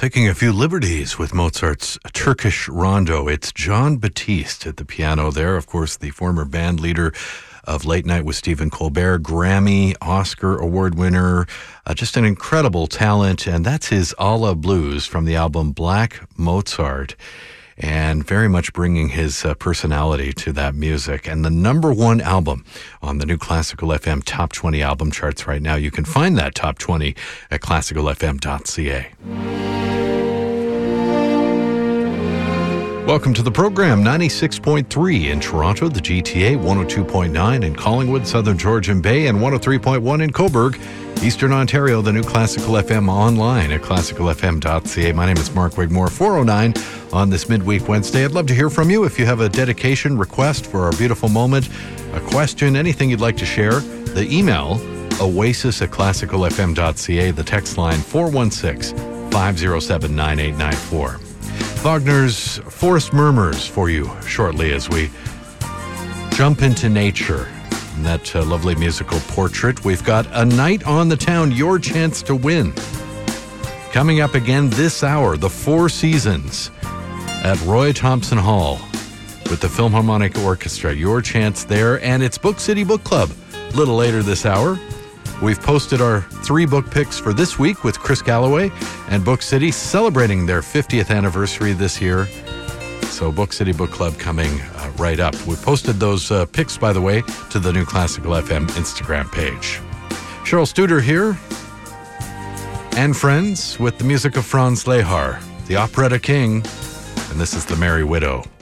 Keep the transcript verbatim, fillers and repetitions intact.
taking a few liberties with Mozart's Turkish Rondo. It's Jon Batiste at the piano there. Of course, the former band leader of Late Night with Stephen Colbert, Grammy, Oscar award winner, uh, just an incredible talent. And that's his Alla Blues from the album Black Mozart. And very much bringing his uh, personality to that music. And the number one album on the new Classical F M Top twenty album charts right now. You can find that Top twenty at classical f m dot c a. Welcome to the program, ninety-six point three in Toronto, the G T A, one oh two point nine in Collingwood, Southern Georgian Bay, and one oh three point one in Cobourg, Eastern Ontario, the new Classical F M online at classical f m dot c a. My name is Mark Wigmore, four oh nine on this midweek Wednesday. I'd love to hear from you if you have a dedication, request for our beautiful moment, a question, anything you'd like to share. The email, oasis at classical f m dot c a, the text line four one six, five oh seven, nine eight nine four. Wagner's Forest Murmurs for you shortly as we jump into nature. And that uh, lovely musical portrait. We've got A Night on the Town, Your Chance to Win. Coming up again this hour, the Four Seasons at Roy Thompson Hall with the Philharmonic Orchestra. Your chance there. And it's Book City Book Club a little later this hour. We've posted our three book picks for this week with Chris Galloway and Book City celebrating their fiftieth anniversary this year. So Book City Book Club coming uh, right up. We posted those uh, picks, by the way, to the new Classical F M Instagram page. Cheryl Studer here and friends with the music of Franz Lehár, the operetta king, and this is The Merry Widow.